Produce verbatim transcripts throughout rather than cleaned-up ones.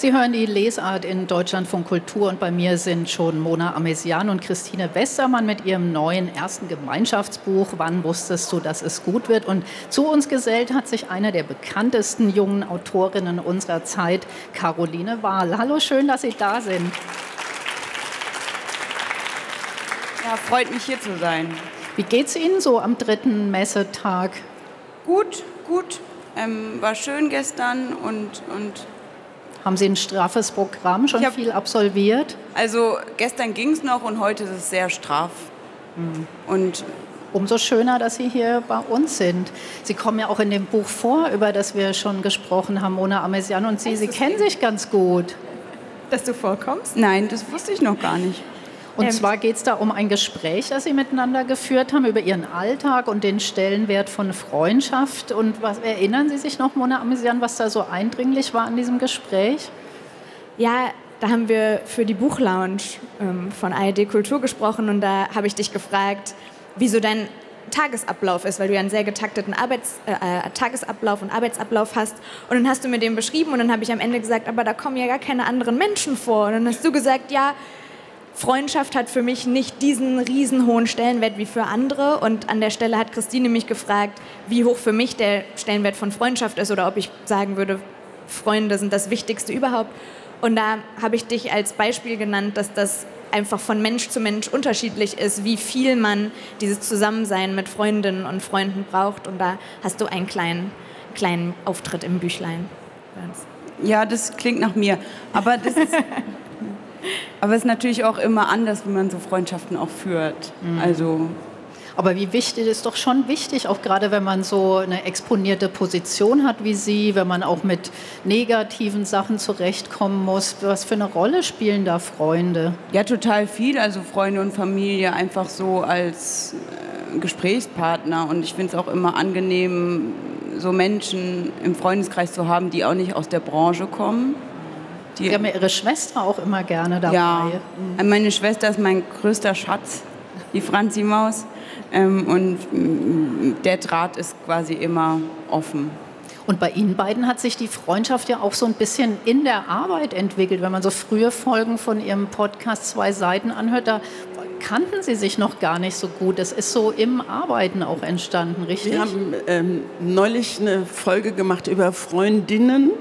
Sie hören die Lesart in Deutschlandfunk Kultur und bei mir sind schon Mona Amesian und Christine Westermann mit ihrem neuen ersten Gemeinschaftsbuch Wann wusstest du, dass es gut wird? Und zu uns gesellt hat sich eine der bekanntesten jungen Autorinnen unserer Zeit, Caroline Wahl. Hallo, schön, dass Sie da sind. Ja, freut mich hier zu sein. Wie geht's Ihnen so am dritten Messetag? Gut, gut. Ähm, war schön gestern und, und haben Sie ein straffes Programm, schon hab, viel absolviert? Also gestern ging es noch und heute ist es sehr straff. Mhm. Und umso schöner, dass Sie hier bei uns sind. Sie kommen ja auch in dem Buch vor, über das wir schon gesprochen haben, Mona Amesian und Sie. Sie kennen sich ganz gut. Dass du vorkommst? Nein, das wusste ich noch gar nicht. Und ähm, zwar geht es da um ein Gespräch, das Sie miteinander geführt haben, über Ihren Alltag und den Stellenwert von Freundschaft. Und was erinnern Sie sich noch, Mona Amesian, was da so eindringlich war an diesem Gespräch? Ja, da haben wir für die Buchlounge ähm, von A R D Kultur gesprochen und da habe ich dich gefragt, wieso dein Tagesablauf ist, weil du ja einen sehr getakteten Arbeits-, äh, Tagesablauf und Arbeitsablauf hast. Und dann hast du mir den beschrieben und dann habe ich am Ende gesagt, aber da kommen ja gar keine anderen Menschen vor. Und dann hast du gesagt, ja, Freundschaft hat für mich nicht diesen riesenhohen Stellenwert wie für andere. Und an der Stelle hat Christine mich gefragt, wie hoch für mich der Stellenwert von Freundschaft ist oder ob ich sagen würde, Freunde sind das Wichtigste überhaupt. Und da habe ich dich als Beispiel genannt, dass das einfach von Mensch zu Mensch unterschiedlich ist, wie viel man dieses Zusammensein mit Freundinnen und Freunden braucht. Und da hast du einen kleinen, kleinen Auftritt im Büchlein. Ja, das klingt nach mir. Aber das ist... Aber es ist natürlich auch immer anders, wie man so Freundschaften auch führt. Mhm. Also aber wie wichtig, ist doch schon wichtig, auch gerade wenn man so eine exponierte Position hat wie Sie, wenn man auch mit negativen Sachen zurechtkommen muss. Was für eine Rolle spielen da Freunde? Ja, total viel. Also Freunde und Familie einfach so als äh, Gesprächspartner. Und ich finde es auch immer angenehm, so Menschen im Freundeskreis zu haben, die auch nicht aus der Branche kommen. Die Sie haben ja Ihre Schwester auch immer gerne dabei. Ja, mhm. Meine Schwester ist mein größter Schatz, die Franzi Maus. Ähm, und der Draht ist quasi immer offen. Und bei Ihnen beiden hat sich die Freundschaft ja auch so ein bisschen in der Arbeit entwickelt. Wenn man so frühe Folgen von Ihrem Podcast Zwei Seiten anhört, da kannten Sie sich noch gar nicht so gut. Das ist so im Arbeiten auch entstanden, richtig? Wir haben ähm, neulich eine Folge gemacht über Freundinnen.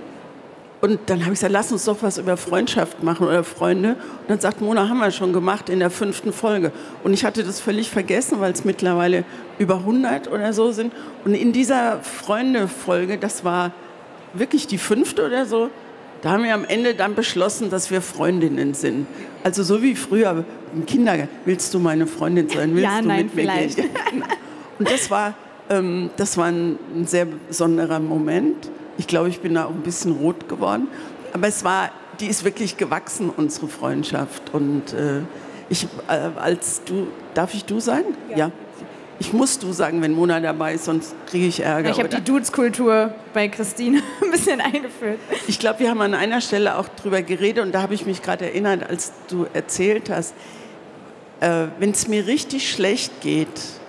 Und dann habe ich gesagt, lass uns doch was über Freundschaft machen oder Freunde. Und dann sagt Mona, haben wir schon gemacht in der fünften Folge. Und ich hatte das völlig vergessen, weil es mittlerweile über hundert oder so sind. Und in dieser Freunde-Folge, das war wirklich die fünfte oder so, da haben wir am Ende dann beschlossen, dass wir Freundinnen sind. Also so wie früher im Kindergarten. Willst du meine Freundin sein? Willst ja, du nein, mit mir vielleicht. gehen? Und das war, ähm, das war ein, ein sehr besonderer Moment. Ich glaube, ich bin da auch ein bisschen rot geworden. Aber es war, die ist wirklich gewachsen, unsere Freundschaft. Und äh, ich, äh, als du, darf ich du sagen? Ja. ja. Ich muss du sagen, wenn Mona dabei ist, sonst kriege ich Ärger. Ich habe die Dudes-Kultur bei Christine ein bisschen eingeführt. Ich glaube, wir haben an einer Stelle auch drüber geredet und da habe ich mich gerade erinnert, als du erzählt hast, äh, wenn es mir richtig schlecht geht,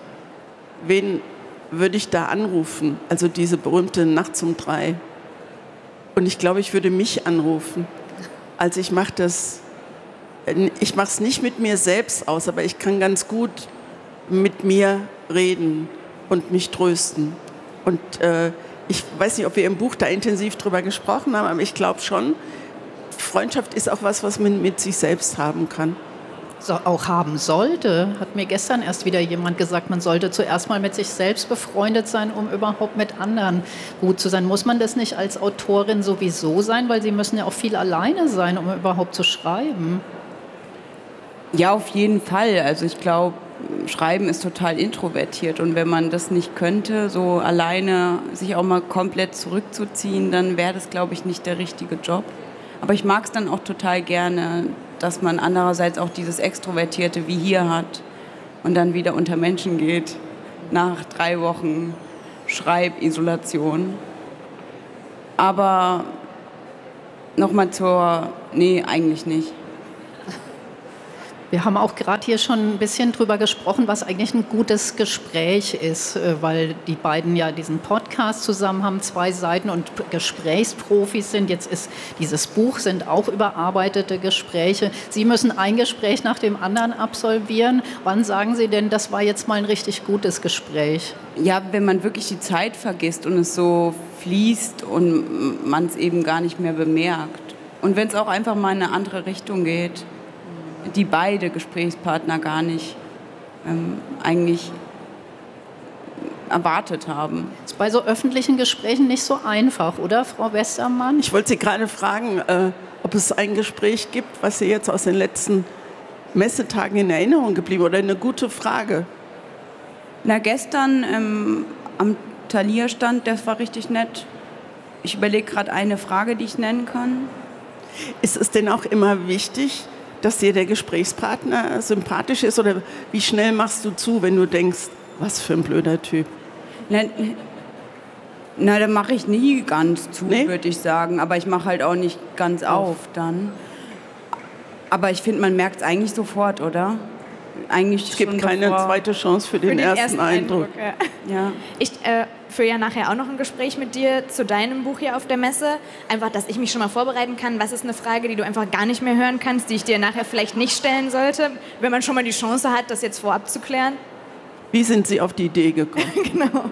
wen würde ich da anrufen, also diese berühmte Nachts um drei. Und ich glaube, ich würde mich anrufen. Also ich mache das, ich mache es nicht mit mir selbst aus, aber ich kann ganz gut mit mir reden und mich trösten. Und äh, ich weiß nicht, ob wir im Buch da intensiv drüber gesprochen haben, aber ich glaube schon, Freundschaft ist auch was, was man mit sich selbst haben kann. So, auch haben sollte, hat mir gestern erst wieder jemand gesagt, man sollte zuerst mal mit sich selbst befreundet sein, um überhaupt mit anderen gut zu sein. Muss man das nicht als Autorin sowieso sein, weil Sie müssen ja auch viel alleine sein, um überhaupt zu schreiben? Ja, auf jeden Fall. Also ich glaube, Schreiben ist total introvertiert und wenn man das nicht könnte, so alleine sich auch mal komplett zurückzuziehen, dann wäre das, glaube ich, nicht der richtige Job. Aber ich mag es dann auch total gerne, dass man andererseits auch dieses Extrovertierte wie hier hat und dann wieder unter Menschen geht, nach drei Wochen Schreibisolation. Aber nochmal zur, nee, eigentlich nicht. Wir haben auch gerade hier schon ein bisschen drüber gesprochen, was eigentlich ein gutes Gespräch ist, weil die beiden ja diesen Podcast zusammen haben, zwei Seiten und Gesprächsprofis sind. Jetzt ist dieses Buch, sind auch überarbeitete Gespräche. Sie müssen ein Gespräch nach dem anderen absolvieren. Wann sagen Sie denn, das war jetzt mal ein richtig gutes Gespräch? Ja, wenn man wirklich die Zeit vergisst und es so fließt und man es eben gar nicht mehr bemerkt. Und wenn es auch einfach mal in eine andere Richtung geht, die beide Gesprächspartner gar nicht ähm, eigentlich erwartet haben. Das ist bei so öffentlichen Gesprächen nicht so einfach, oder, Frau Westermann? Ich wollte Sie gerade fragen, äh, ob es ein Gespräch gibt, was Sie jetzt aus den letzten Messetagen in Erinnerung geblieben oder eine gute Frage. Na, gestern ähm, am Thalia-Stand, das war richtig nett. Ich überlege gerade eine Frage, die ich nennen kann. Ist es denn auch immer wichtig, dass dir der Gesprächspartner sympathisch ist? Oder wie schnell machst du zu, wenn du denkst, was für ein blöder Typ? Na, na da mache ich nie ganz zu, nee? würde ich sagen. Aber ich mache halt auch nicht ganz auf, auf dann. Aber ich finde, man merkt es eigentlich sofort, oder? Eigentlich es gibt keine davor. zweite Chance für den, für den ersten, ersten Eindruck. Eindruck ja. Ja. Ich äh, führe ja nachher auch noch ein Gespräch mit dir zu deinem Buch hier auf der Messe. Einfach, dass ich mich schon mal vorbereiten kann. Was ist eine Frage, die du einfach gar nicht mehr hören kannst, die ich dir nachher vielleicht nicht stellen sollte, wenn man schon mal die Chance hat, das jetzt vorab zu klären? Wie sind Sie auf die Idee gekommen? Genau.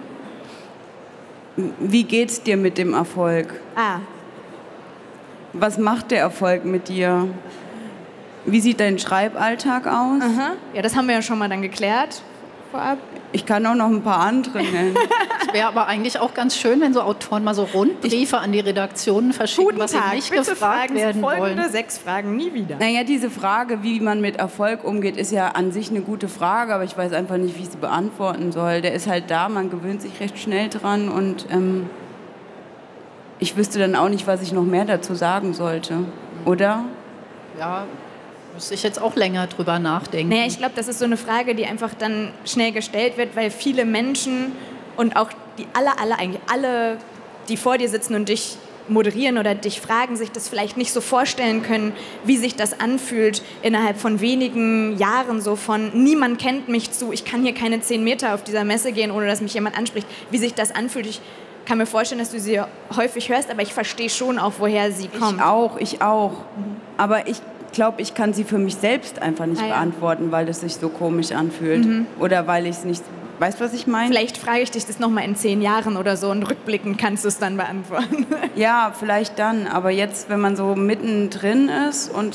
Wie geht's dir mit dem Erfolg? Ah. Was macht der Erfolg mit dir? Wie sieht dein Schreiballtag aus? Aha. Ja, das haben wir ja schon mal dann geklärt vorab. Ich kann auch noch ein paar andere nennen. Es wäre aber eigentlich auch ganz schön, wenn so Autoren mal so Rundbriefe an die Redaktionen verschicken, Guten was Tag, sie nicht bitte gefragt fragen werden Sie folgende wollen. sechs Fragen nie wieder. Naja, diese Frage, wie man mit Erfolg umgeht, ist ja an sich eine gute Frage, aber ich weiß einfach nicht, wie ich sie beantworten soll. Der ist halt da, man gewöhnt sich recht schnell dran und ähm, ich wüsste dann auch nicht, was ich noch mehr dazu sagen sollte. Oder? Ja, müsste ich jetzt auch länger drüber nachdenken. Naja, ich glaube, das ist so eine Frage, die einfach dann schnell gestellt wird, weil viele Menschen und auch die alle, alle, eigentlich alle, die vor dir sitzen und dich moderieren oder dich fragen, sich das vielleicht nicht so vorstellen können, wie sich das anfühlt innerhalb von wenigen Jahren, so von niemand kennt mich zu, ich kann hier keine zehn Meter auf dieser Messe gehen, ohne dass mich jemand anspricht, wie sich das anfühlt. Ich kann mir vorstellen, dass du sie häufig hörst, aber ich verstehe schon auch, woher sie kommt. Ich auch, ich auch. Mhm. Aber ich Ich glaube, ich kann sie für mich selbst einfach nicht ah, ja. beantworten, weil es sich so komisch anfühlt. Mhm. Oder weil ich es nicht... Weißt du, was ich meine? Vielleicht frage ich dich das nochmal in zehn Jahren oder so und rückblickend kannst du es dann beantworten. Ja, vielleicht dann. Aber jetzt, wenn man so mittendrin ist und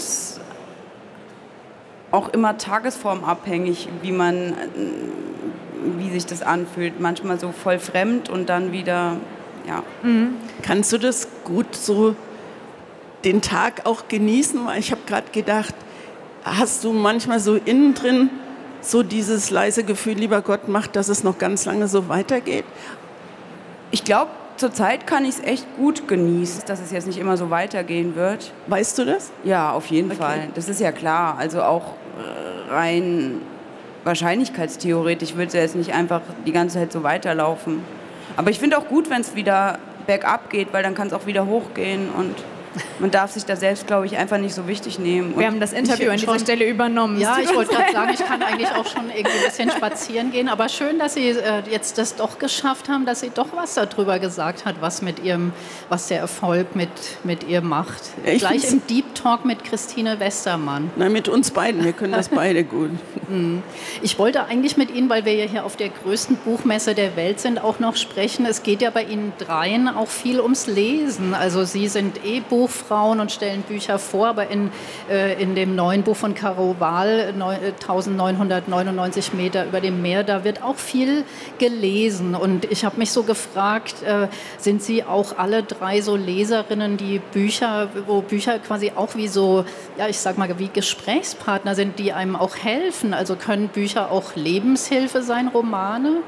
auch immer tagesformabhängig, wie man... wie sich das anfühlt. Manchmal so voll fremd und dann wieder... ja. Mhm. Kannst du das gut so... den Tag auch genießen, weil ich habe gerade gedacht, hast du manchmal so innen drin so dieses leise Gefühl, lieber Gott, macht, dass es noch ganz lange so weitergeht? Ich glaube, zurzeit kann ich es echt gut genießen, dass es jetzt nicht immer so weitergehen wird. Weißt du das? Ja, auf jeden okay. Fall. Das ist ja klar. Also auch rein wahrscheinlichkeitstheoretisch wird es ja jetzt nicht einfach die ganze Zeit so weiterlaufen. Aber ich finde auch gut, wenn es wieder bergab geht, weil dann kann es auch wieder hochgehen und man darf sich da selbst, glaube ich, einfach nicht so wichtig nehmen. Und wir haben das Interview an dieser Stelle übernommen. Ja, ich wollte gerade sagen, ich kann eigentlich auch schon irgendwie ein bisschen spazieren gehen. Aber schön, dass Sie äh, jetzt das doch geschafft haben, dass sie doch was darüber gesagt hat, was mit ihrem, was der Erfolg mit, mit ihr macht. Ja, gleich im Deep Talk mit Christine Westermann. Nein, mit uns beiden. Wir können das beide gut. Ich wollte eigentlich mit Ihnen, weil wir ja hier auf der größten Buchmesse der Welt sind, auch noch sprechen. Es geht ja bei Ihnen dreien auch viel ums Lesen. Also Sie sind eh Buchfrauen und stellen Bücher vor, aber in, äh, in dem neuen Buch von Caro Wahl, neunzehnhundertneunundneunzig Meter über dem Meer, da wird auch viel gelesen. Und ich habe mich so gefragt, äh, sind Sie auch alle drei so Leserinnen, die Bücher, wo Bücher quasi auch wie so, ja, ich sag mal, wie Gesprächspartner sind, die einem auch helfen? Also können Bücher auch Lebenshilfe sein, Romane?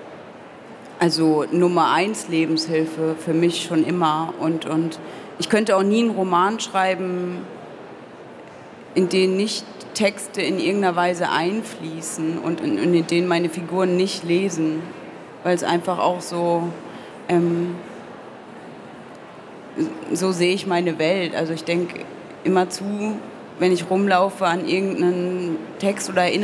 Also Nummer eins Lebenshilfe für mich schon immer. Und, und ich könnte auch nie einen Roman schreiben, in den nicht Texte in irgendeiner Weise einfließen und in, in denen meine Figuren nicht lesen. Weil es einfach auch so, ähm, so sehe ich meine Welt. Also ich denke immer zu wenn ich rumlaufe, an irgendeinen Text oder erinnere